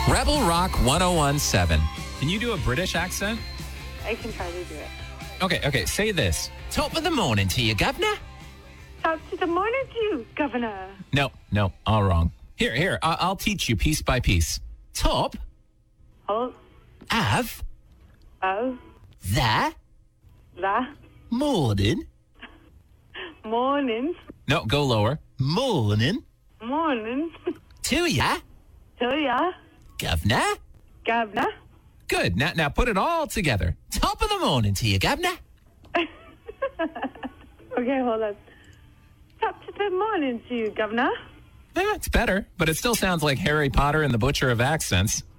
Rebel Rock 1017. Can you do a British accent? I can try to do it. Okay. Say this. Top of the morning to you, governor. Top to the morning to you, Governor. No, all wrong. Here. I'll teach you piece by piece. Top Oh, of oh, the the morning. morning, No, go lower. Morning morning to ya, to ya, governor. Governor. Good. Now put it all together. Top of the morning to you, governor. Okay, hold on. Top to the morning to you, Governor. It's better, but it still sounds like Harry Potter and the Butcher of Accents.